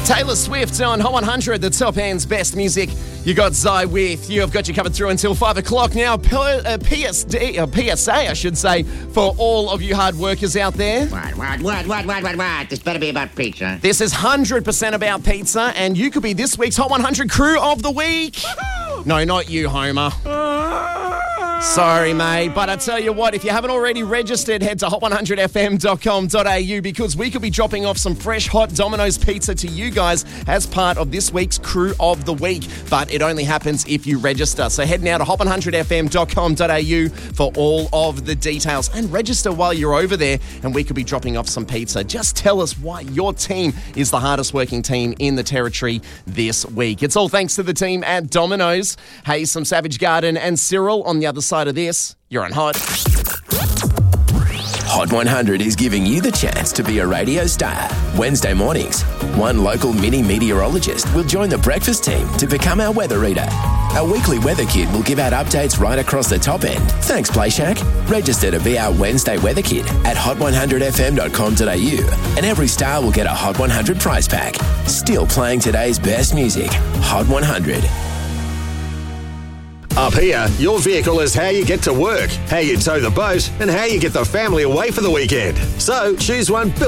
Taylor Swift on Hot 100, the top end's best music. You got Zai with You. I've got you covered through until 5 o'clock now. PSA, I should say, for all of you hard workers out there. What? This better be about pizza. This is 100% about pizza, and you could be this week's Hot 100 Crew of the Week. No, not you, Homer. Sorry, mate, but I tell you what, if you haven't already registered, head to hot100fm.com.au because we could be dropping off some fresh hot Domino's pizza to you guys as part of this week's Crew of the Week. But it only happens if you register. So head now to hot100fm.com.au for all of the details and register while you're over there and we could be dropping off some pizza. Just tell us why your team is the hardest working team in the territory this week. It's all thanks to the team at Domino's. Hey, some Savage Garden and Cyril on the other side of this. You're on Hot. Hot 100 is giving you the chance to be a radio star. Wednesday mornings, one local mini meteorologist will join the breakfast team to become our weather reader. Our weekly weather kid will give out updates right across the top end. Thanks, Play Shack. Register to be our Wednesday weather kid at hot100fm.com.au and every star will get a Hot 100 prize pack. Still playing today's best music. Hot 100. Up here, your vehicle is how you get to work, how you tow the boat, and how you get the family away for the weekend. So choose one built